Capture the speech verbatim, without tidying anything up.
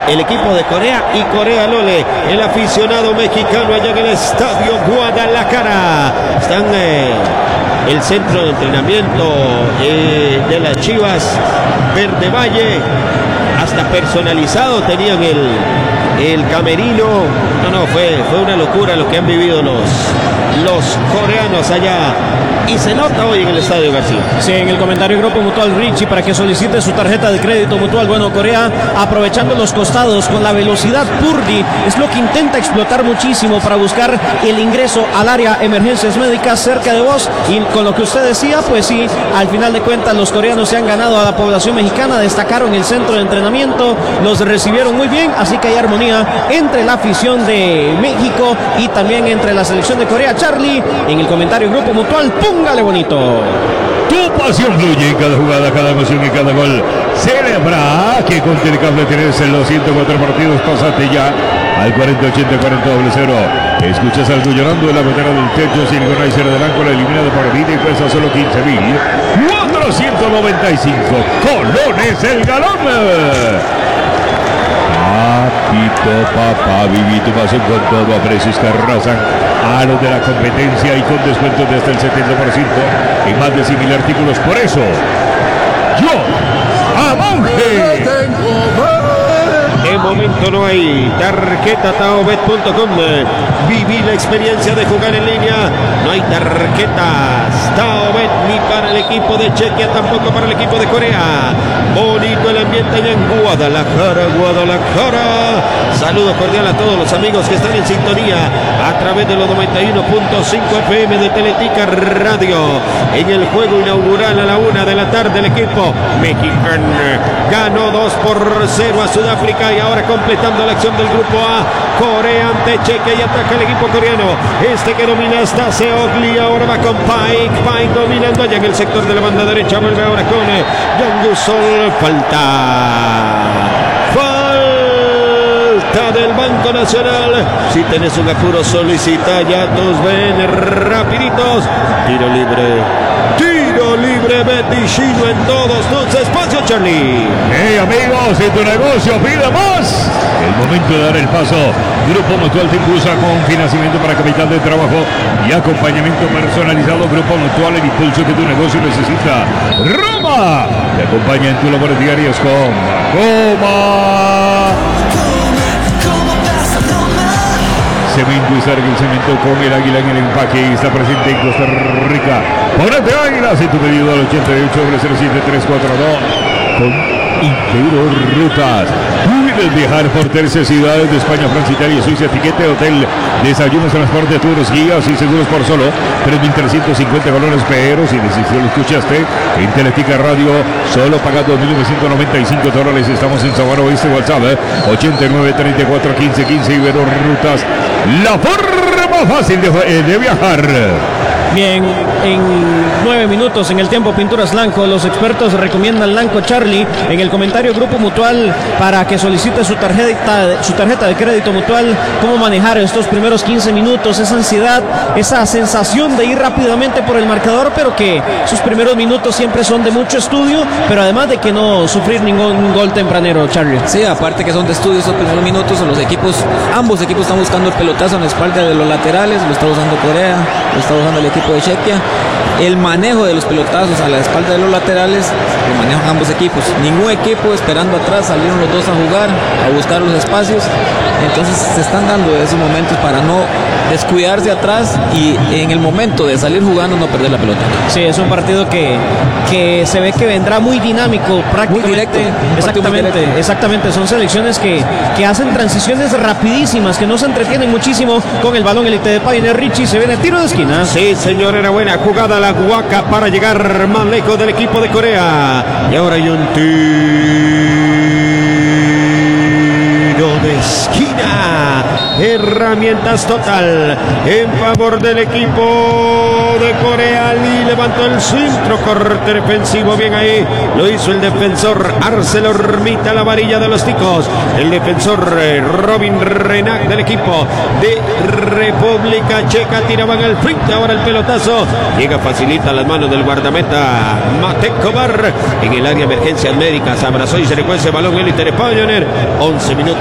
el equipo de Corea y Corea Lole, el aficionado mexicano allá en el estadio Guadalajara. Están eh, el centro de entrenamiento eh, de las Chivas Verde Valle, hasta personalizado tenían el, el camerino. No, no, fue, fue una locura lo que han vivido los, los coreanos allá. Y se nota hoy en el estadio García. Sí, en el comentario Grupo Mutual Richie para que solicite su tarjeta de crédito mutual. Bueno, Corea aprovechando los costados con la velocidad Purdy es lo que intenta explotar muchísimo para buscar el ingreso al área emergencias médicas cerca de vos. Y con lo que usted decía, pues sí, al final de cuentas los coreanos se han ganado a la población mexicana, destacaron el centro de entrenamiento, los recibieron muy bien, así que hay armonía entre la afición de México y también entre la selección de Corea. Charlie, en el comentario Grupo Mutual, póngale bonito. Tu pasión fluye en cada jugada, cada emoción y cada gol. Celebra que con Telecable tienes en los ciento cuatro partidos. Pásate ya al cuarenta ochenta cuarenta cero. Escuchas algo llorando en la ventana del techo. Silgonizer del ángulo eliminado por vida y cuesta solo quince mil cuatrocientos noventa y cinco colones el galón. Papito, papá, viví tu pasión con todo a precios que arrasan a los de la competencia y con descuentos de hasta el setenta por ciento en más de cien mil artículos. Por eso, yo, a Monje. De momento no hay tarjeta Taobet punto com. Viví la experiencia de jugar en línea. No hay tarjetas Taobet ni para el equipo de Chequia, tampoco para el equipo de Corea. Bonito el ambiente allá en Guadalajara, Guadalajara. Saludo cordial a todos los amigos que están en sintonía a través de los noventa y uno punto cinco F M de Teletica Radio. En el juego inaugural a la una de la tarde, el equipo mexicano ganó dos por cero a Sudáfrica. Y ahora completando la acción del grupo A, Corea ante Chequia y ataca el equipo coreano. Este que domina hasta Seogli, ahora va con Pike. Pike dominando allá en el sector de la banda derecha. Vuelve ahora con Jong Sol. Falta. Falta del Banco Nacional. Si tenés un apuro, solicita ya tus ven rapiditos. Tiro libre. Tiro libre Beticino en todos tus espacios, Charlie. Hey amigos, si tu negocio pide más, el momento de dar el paso. Grupo Mutual te impulsa con financiamiento para capital de trabajo y acompañamiento personalizado. Grupo Mutual, el impulso que tu negocio necesita. Roma te acompaña en tus labores diarias con Coma. Cemento y Sarga, el cemento con el águila en el empaque y está presente en Costa Rica. Ponete Águilas en tu pedido al ochenta y ocho cero siete tres cuatro dos con Impero Rutas. Puedes viajar por terceras ciudades de España, Francia, Italia, Suiza, etiquete, hotel, desayunos, transporte, tours, guías y seguros por solo tres mil trescientos cincuenta colones. Pero si lo escuchaste en Teletica Radio, solo pagando mil novecientos noventa y cinco dólares. Estamos en Sabana Oeste, WhatsApp eh, ochenta y nueve treinta y cuatro quince quince. Ibero Rutas, la forma fácil de, de viajar. Bien, en nueve minutos en el tiempo Pinturas Lanco, los expertos recomiendan Lanco Charlie en el comentario Grupo Mutual para que solicite su tarjeta, su tarjeta de crédito mutual. Cómo manejar estos primeros quince minutos, esa ansiedad, esa sensación de ir rápidamente por el marcador, pero que sus primeros minutos siempre son de mucho estudio, pero además de que no sufrir ningún gol tempranero, Charlie. Sí, aparte que son de estudio esos primeros minutos, los equipos, ambos equipos están buscando el pelotazo en la espalda de los laterales, lo está usando Corea, lo está usando el equipo de Chequia. El manejo de los pelotazos a la espalda de los laterales lo manejan ambos equipos. Ningún equipo esperando atrás, salieron los dos a jugar, a buscar los espacios. Entonces se están dando esos momentos para no descuidarse atrás y en el momento de salir jugando no perder la pelota. Sí, es un partido que, que se ve que vendrá muy dinámico, prácticamente. Muy directo. Exactamente, muy directo. exactamente. Son selecciones que, que hacen transiciones rapidísimas, que no se entretienen muchísimo con el balón. Elite de Pioneer Richie, se viene tiro de esquina. Sí, señor, era buena jugada la Huaca para llegar más lejos del equipo de Corea. Y ahora hay un tiro de esquina. Herramientas total en favor del equipo de Corea. Lee levantó el centro, corte defensivo, bien ahí, lo hizo el defensor ArcelorMittal, la varilla de los ticos, el defensor eh, Robin Renac del equipo de República Checa, tiraban al frente, ahora el pelotazo, llega, facilita las manos del guardameta Matek Kovar en el área de emergencias médicas, abrazó y se le cuece el balón Elite de Pioneer, once minutos.